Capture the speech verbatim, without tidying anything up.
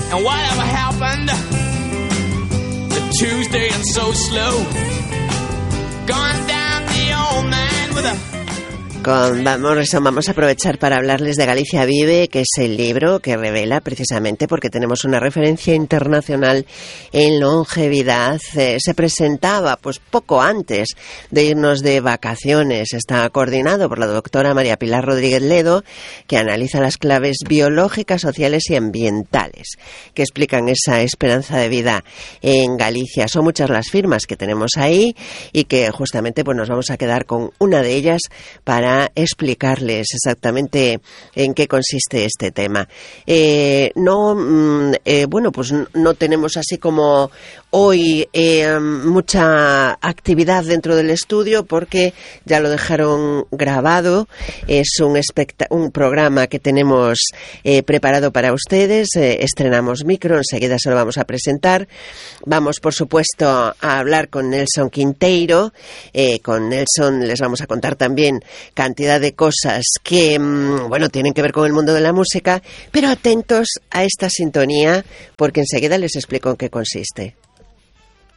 And whatever happened to Tuesday and so slow? Gone down the old man with a... Con, vamos, vamos a aprovechar para hablarles de Galicia Vive, que es el libro que revela precisamente, porque tenemos una referencia internacional en longevidad. Eh, se presentaba pues poco antes de irnos de vacaciones. Está coordinado por la doctora María Pilar Rodríguez Ledo, que analiza las claves biológicas, sociales y ambientales que explican esa esperanza de vida en Galicia. Son muchas las firmas que tenemos ahí y que justamente pues nos vamos a quedar con una de ellas para explicarles exactamente en qué consiste este tema. Eh, no, eh, bueno, pues no tenemos así como hoy eh, mucha actividad dentro del estudio porque ya lo dejaron grabado. Es un, espect- un programa que tenemos eh, preparado para ustedes. Eh, estrenamos micro, enseguida se lo vamos a presentar. Vamos, por supuesto, a hablar con Nelson Quinteiro. Eh, con Nelson les vamos a contar también cantidad de cosas que, bueno, tienen que ver con el mundo de la música, pero atentos a esta sintonía porque enseguida les explico en qué consiste.